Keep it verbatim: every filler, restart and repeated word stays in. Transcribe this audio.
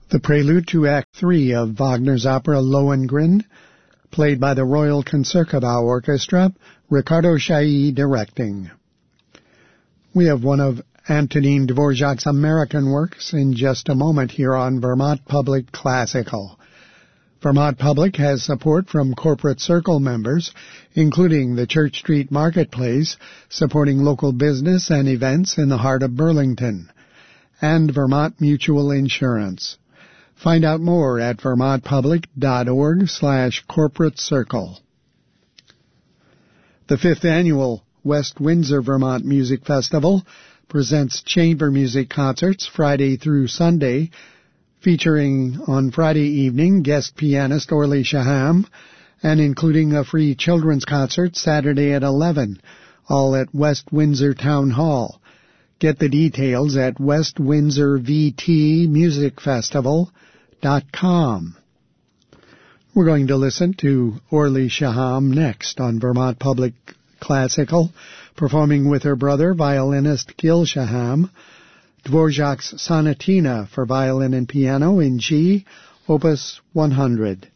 The prelude to Act Three of Wagner's opera Lohengrin, played by the Royal Concertgebouw Orchestra, Ricardo Chailly directing. We have one of Antonin Dvorak's American works in just a moment here on Vermont Public Classical. Vermont Public has support from Corporate Circle members, including the Church Street Marketplace, supporting local business and events in the heart of Burlington, and Vermont Mutual Insurance. Find out more at vermontpublic.org slash corporate circle. The fifth annual West Windsor Vermont Music Festival presents chamber music concerts Friday through Sunday, featuring on Friday evening guest pianist Orly Shaham, and including a free children's concert Saturday at eleven, all at West Windsor Town Hall. Get the details at west windsor v t music festival dot com. We're going to listen to Orly Shaham next on Vermont Public Classical, performing with her brother, violinist Gil Shaham, Dvorak's Sonatina for violin and piano in G, Opus one hundred.